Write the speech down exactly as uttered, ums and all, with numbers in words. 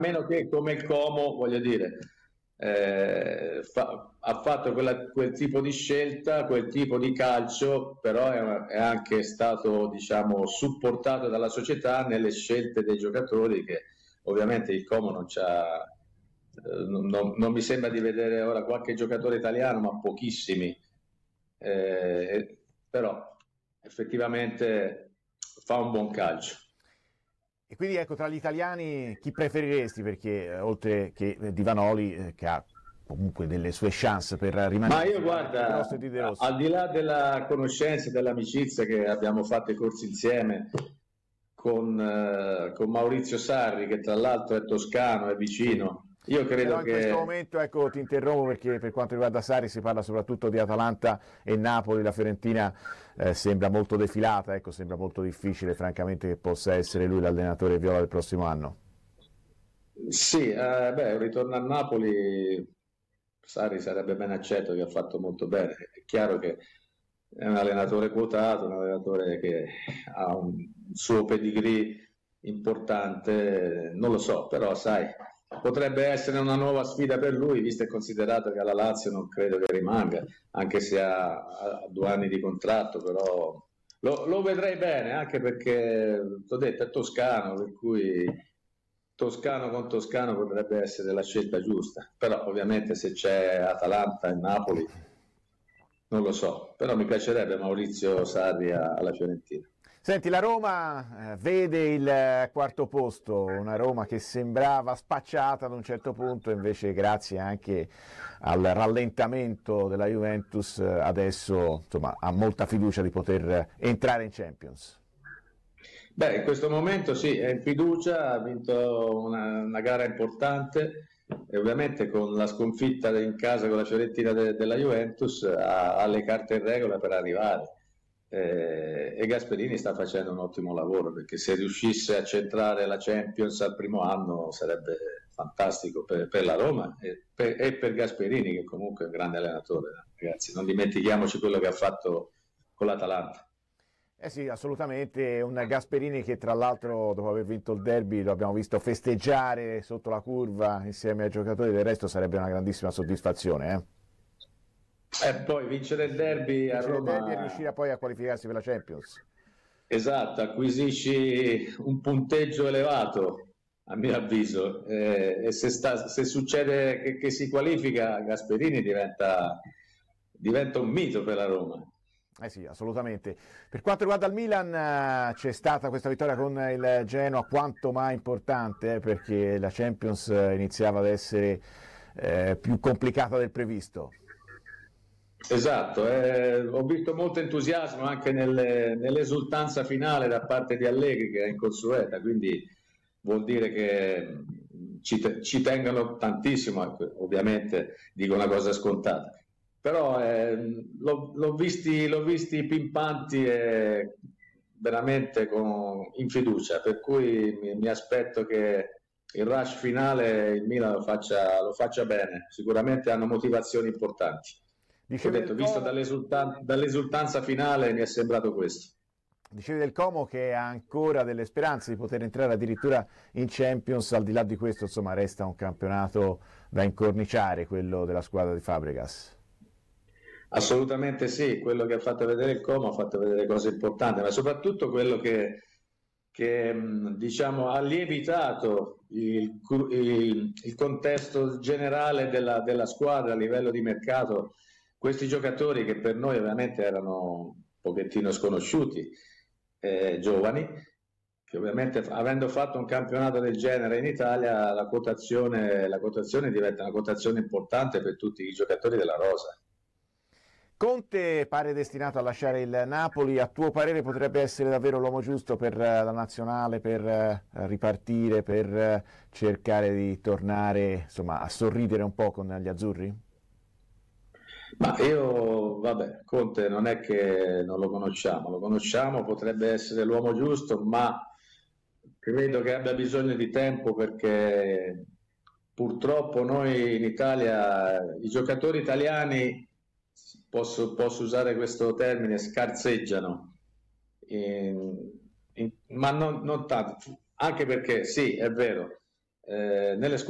meno che come il Como, voglio dire, eh, fa, ha fatto quella, quel tipo di scelta, quel tipo di calcio, però è, è anche stato, diciamo, supportato dalla società nelle scelte dei giocatori che ovviamente il Como non c'ha, eh, non, non- non mi sembra di vedere ora qualche giocatore italiano, ma pochissimi. Eh, però effettivamente fa un buon calcio. E quindi ecco, tra gli italiani chi preferiresti? Perché eh, oltre che eh, Di Vanoli, eh, che ha comunque delle sue chance per Ma rimanere io sicuramente guarda, grosso, e di De Rossi. al di là della conoscenza e dell'amicizia che abbiamo fatto i corsi insieme con, eh, con Maurizio Sarri, che tra l'altro è toscano, è Sì. vicino, io credo Però in questo che momento, ecco, ti interrompo perché per quanto riguarda Sarri si parla soprattutto di Atalanta e Napoli. La Fiorentina eh, sembra molto defilata, ecco, sembra molto difficile francamente che possa essere lui l'allenatore viola del prossimo anno. sì, eh, beh, un ritorno a Napoli, Sarri sarebbe ben accetto, che ha fatto molto bene. È chiaro che è un allenatore quotato, un allenatore che ha un suo pedigree importante, non lo so, però sai, potrebbe essere una nuova sfida per lui, visto e considerato che alla Lazio non credo che rimanga, anche se ha, ha due anni di contratto, però lo, lo vedrei bene, anche perché, ti ho detto, è toscano, per cui Toscano con Toscano potrebbe essere la scelta giusta, però ovviamente se c'è Atalanta e Napoli non lo so, però mi piacerebbe Maurizio Sarri a- alla Fiorentina. Senti, la Roma eh, vede il eh, quarto posto, una Roma che sembrava spacciata ad un certo punto, invece grazie anche al rallentamento della Juventus eh, adesso insomma, ha molta fiducia di poter eh, entrare in Champions. Beh, in questo momento sì, è in fiducia, ha vinto una, una gara importante e ovviamente con la sconfitta in casa con la Fiorentina de- della Juventus ha, ha le carte in regola per arrivare. Eh, e Gasperini sta facendo un ottimo lavoro perché se riuscisse a centrare la Champions al primo anno sarebbe fantastico per, per la Roma e per, e per Gasperini, che comunque è un grande allenatore, ragazzi, non dimentichiamoci quello che ha fatto con l'Atalanta. Eh sì, assolutamente, un Gasperini che tra l'altro dopo aver vinto il derby lo abbiamo visto festeggiare sotto la curva insieme ai giocatori, del resto sarebbe una grandissima soddisfazione. Eh? E poi vincere il derby a Vincere il derby e Roma, riuscire poi a qualificarsi per la Champions. esatto, acquisisci un punteggio elevato, a mio avviso, eh, e se, sta- se succede che, che si qualifica, Gasperini diventa, diventa un mito per la Roma. Eh sì, assolutamente. Per quanto riguarda il Milan, eh, c'è stata questa vittoria con il Genoa quanto mai importante, eh, perché la Champions eh, iniziava ad essere eh, più complicata del previsto. Esatto, eh, ho visto molto entusiasmo anche nelle- nell'esultanza finale da parte di Allegri, che è inconsueta, quindi vuol dire che mh, ci, te- ci tengono tantissimo, ecco, ovviamente dico una cosa scontata, però ehm, l'ho, l'ho visti, l'ho visti pimpanti e veramente con- in fiducia, per cui mi, mi aspetto che il rush finale il Milan lo faccia, lo faccia bene, sicuramente hanno motivazioni importanti. Ti ho Dicevi del detto, visto Como, dall'esultan- dall'esultanza finale, mi è sembrato questo. dicevi del Como che ha ancora delle speranze di poter entrare addirittura in Champions, al di là di questo insomma resta un campionato da incorniciare, quello della squadra di Fabregas. Assolutamente sì, quello che ha fatto vedere il Como ha fatto vedere cose importanti, ma soprattutto quello che, che, mh, diciamo, ha lievitato il, il- il contesto generale della, della squadra a livello di mercato. Questi giocatori che per noi ovviamente erano un pochettino sconosciuti, eh, giovani, che ovviamente avendo fatto un campionato del genere in Italia, la quotazione, la quotazione diventa una quotazione importante per tutti i giocatori della rosa. Conte pare destinato a lasciare il Napoli, a tuo parere potrebbe essere davvero l'uomo giusto per eh, la nazionale, per eh, ripartire, per eh, cercare di tornare insomma, a sorridere un po' con gli azzurri? Ma io, vabbè, Conte non è che non lo conosciamo, lo conosciamo, potrebbe essere l'uomo giusto, ma credo che abbia bisogno di tempo perché purtroppo noi in Italia, i giocatori italiani, posso, posso usare questo termine, scarseggiano. In- in- ma non, non tanto, anche perché sì, è vero, eh, nelle squadre